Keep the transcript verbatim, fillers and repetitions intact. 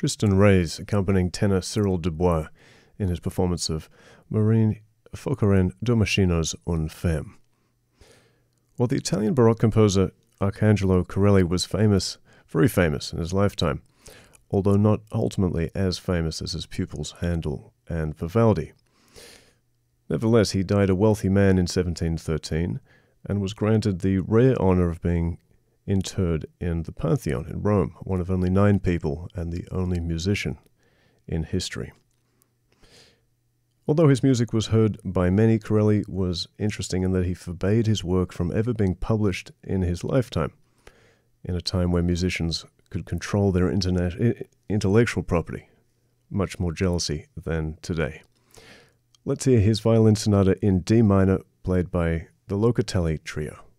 Tristan Reyes accompanying tenor Cyril Dubois in his performance of Marine Foccaren Due Machinos un Femme. While the Italian Baroque composer Arcangelo Corelli was famous, very famous in his lifetime, although not ultimately as famous as his pupils Handel and Vivaldi. Nevertheless, he died a wealthy man in seventeen thirteen and was granted the rare honor of being interred in the Pantheon in Rome, one of only nine people and the only musician in history. Although his music was heard by many, Corelli was interesting in that he forbade his work from ever being published in his lifetime, in a time where musicians could control their internet, intellectual property, much more jealousy than today. Let's hear his violin sonata in D minor, played by the Locatelli Trio.